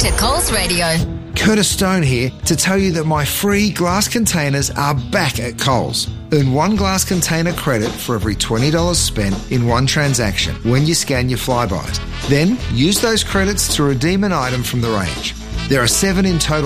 to Coles Radio. Curtis Stone here to tell you that my free glass containers are back at Coles. Earn one glass container credit for every $20 spent in one transaction when you scan your Flybys. Then use those credits to redeem an item from the range. There are 7 in total